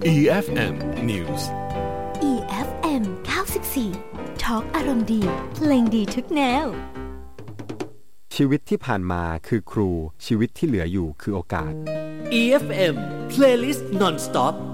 EFM News EFM 94 Talk อารมณ์ดีเพลงดีทุกแนวชีวิตที่ผ่านมาคือครูชีวิตที่เหลืออยู่คือโอกาส EFM Playlist Non-Stop